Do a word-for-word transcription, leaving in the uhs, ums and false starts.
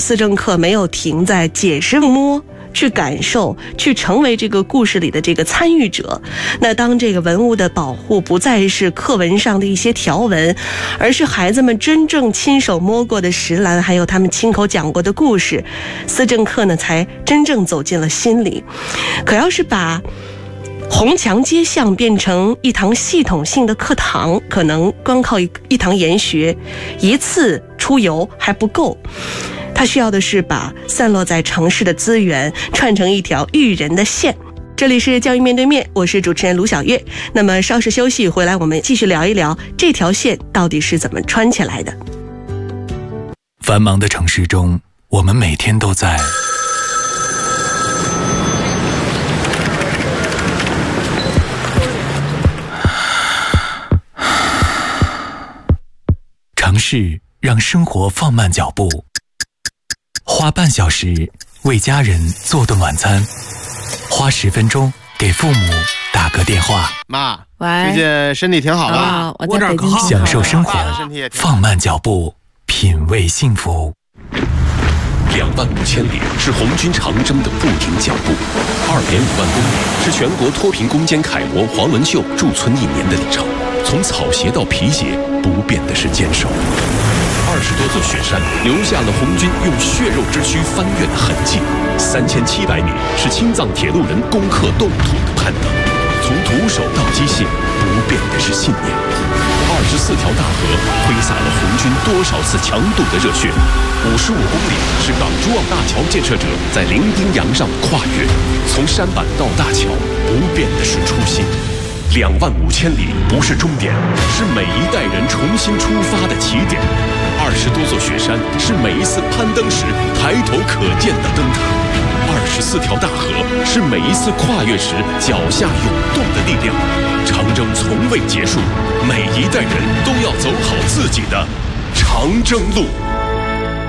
思政客没有停在解释摸，去感受，去成为这个故事里的这个参与者。那当这个文物的保护不再是课文上的一些条文，而是孩子们真正亲手摸过的石栏，还有他们亲口讲过的故事，思政课呢才真正走进了心里。可要是把红墙街巷变成一堂系统性的课堂，可能光靠一一堂研学，一次出游还不够。它需要的是把散落在城市的资源串成一条育人的线。这里是教育面对面，我是主持人卢晓月。那么稍事休息回来，我们继续聊一聊这条线到底是怎么穿起来的。 繁忙的城市中，我们每天都在尝试让生活放慢脚步，花半小时为家人做顿晚餐，花十分钟给父母打个电话。 妈， 喂， 最近身体挺好吧？ 啊，我在北京。 享受生活，放慢脚步，品味幸福。 两万五千里是红军长征的不停脚步，二点五万公里是全国脱贫攻坚楷模黄文秀驻村一年的里程。从草鞋到皮鞋，不变的是坚守。二十多座雪山留下了红军用血肉之躯翻越的痕迹。三千七百米是青藏铁路人攻克冻土的攀登。从徒手到机械，不变的是信念。二十四条大河挥洒了红军多少次强渡的热血。五十五公里是港珠澳大桥建设者在伶仃洋上的跨越。从山板到大桥，不变的是初心。两万五千里不是终点，是每一代人重新出发的起点。二十多座雪山是每一次攀登时抬头可见的灯塔。二十四条大河是每一次跨越时脚下涌动的力量。长征从未结束，每一代人都要走好自己的长征路。